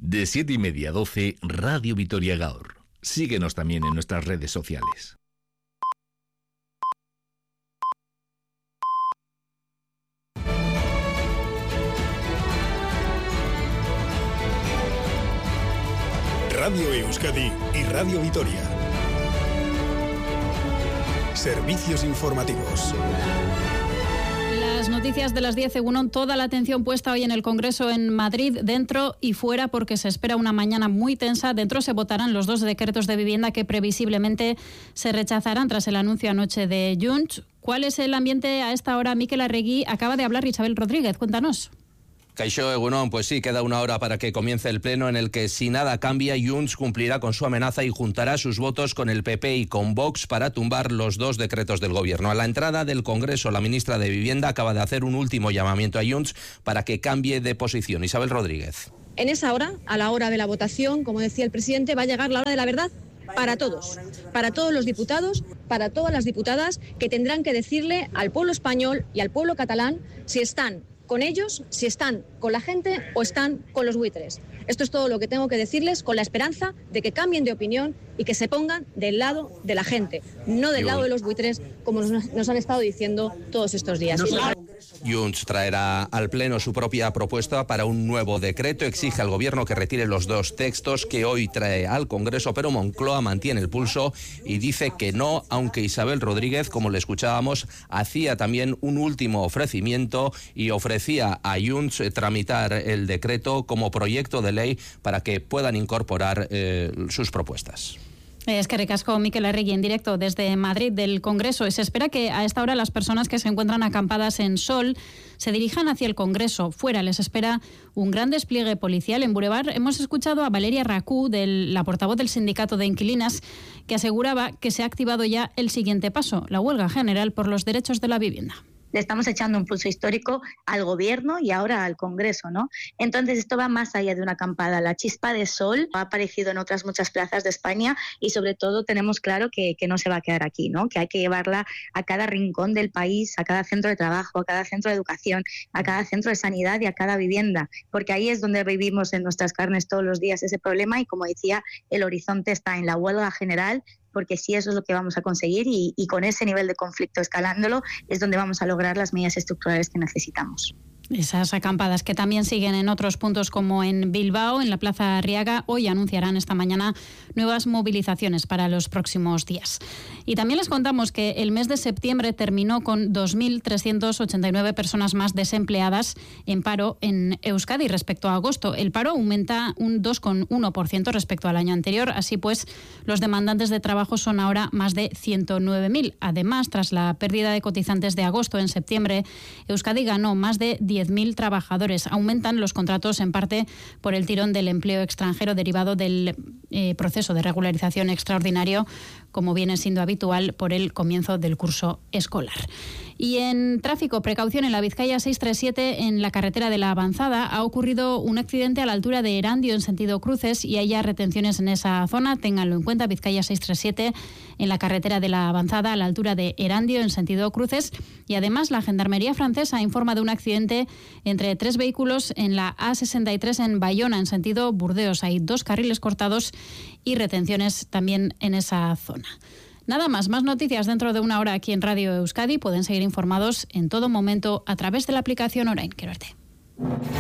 De 7:30 a 12, Radio Vitoria Gaur. Síguenos también en nuestras redes sociales. Radio Euskadi y Radio Vitoria. Servicios informativos. Las noticias de las 10, Egunon, toda la atención puesta hoy en el Congreso en Madrid, dentro y fuera, porque se espera una mañana muy tensa. Dentro se votarán los 2 decretos de vivienda que previsiblemente se rechazarán tras el anuncio anoche de Junts. ¿Cuál es el ambiente a esta hora? Mikel Arregui, acaba de hablar Isabel Rodríguez, cuéntanos. Kaixo, Egunon, pues sí, queda una hora para que comience el pleno en el que, si nada cambia, Junts cumplirá con su amenaza y juntará sus votos con el PP y con Vox para tumbar los 2 decretos del Gobierno. A la entrada del Congreso, la ministra de Vivienda acaba de hacer un último llamamiento a Junts para que cambie de posición. Isabel Rodríguez. En esa hora, a la hora de la votación, como decía el presidente, va a llegar la hora de la verdad para todos los diputados, para todas las diputadas, que tendrán que decirle al pueblo español y al pueblo catalán si están con ellos, si están con la gente o están con los buitres. Esto es todo lo que tengo que decirles, con la esperanza de que cambien de opinión y que se pongan del lado de la gente, no del lado de los buitres, como nos han estado diciendo todos estos días. Junts traerá al Pleno su propia propuesta para un nuevo decreto. Exige al Gobierno que retire los 2 textos que hoy trae al Congreso, pero Moncloa mantiene el pulso y dice que no, aunque Isabel Rodríguez, como le escuchábamos, hacía también un último ofrecimiento y ofrecía a Junts tramitar el decreto como proyecto de ley para que puedan incorporar sus propuestas. Es que ricasco, Mikel Arregui, en directo desde Madrid del Congreso. Se espera que a esta hora las personas que se encuentran acampadas en Sol se dirijan hacia el Congreso. Fuera les espera un gran despliegue policial. En Boulevard hemos escuchado a Valeria Racú, la portavoz del Sindicato de Inquilinas, que aseguraba que se ha activado ya el siguiente paso, la huelga general por los derechos de la vivienda. Le estamos echando un pulso histórico al Gobierno y ahora al Congreso, ¿no? Entonces esto va más allá de una acampada. La chispa de sol ha aparecido en otras muchas plazas de España y sobre todo tenemos claro que no se va a quedar aquí, ¿no? Que hay que llevarla a cada rincón del país, a cada centro de trabajo, a cada centro de educación, a cada centro de sanidad y a cada vivienda, porque ahí es donde vivimos en nuestras carnes todos los días ese problema y, como decía, el horizonte está en la huelga general, porque sí, eso es lo que vamos a conseguir y con ese nivel de conflicto escalándolo es donde vamos a lograr las medidas estructurales que necesitamos. Esas acampadas que también siguen en otros puntos como en Bilbao, en la Plaza Arriaga, hoy anunciarán esta mañana nuevas movilizaciones para los próximos días. Y también les contamos que el mes de septiembre terminó con 2.389 personas más desempleadas en paro en Euskadi respecto a agosto. El paro aumenta un 2,1% respecto al año anterior. Así pues, los demandantes de trabajo son ahora más de 109.000. Además, tras la pérdida de cotizantes de agosto, en septiembre, Euskadi ganó más de 10.000 trabajadores. Aumentan los contratos en parte por el tirón del empleo extranjero derivado del proceso de regularización extraordinario, como viene siendo habitual por el comienzo del curso escolar. Y en tráfico, precaución en la Vizcaya 637, en la carretera de la Avanzada, ha ocurrido un accidente a la altura de Erandio en sentido cruces y hay ya retenciones en esa zona. Ténganlo en cuenta, Vizcaya 637, en la carretera de la Avanzada a la altura de Erandio en sentido cruces. Y además la Gendarmería francesa informa de un accidente entre 3 vehículos en la A63 en Bayona en sentido Burdeos. Hay 2 carriles cortados y retenciones también en esa zona. Nada más noticias dentro de una hora aquí en Radio Euskadi. Pueden seguir informados en todo momento a través de la aplicación Orain. Quiero verte.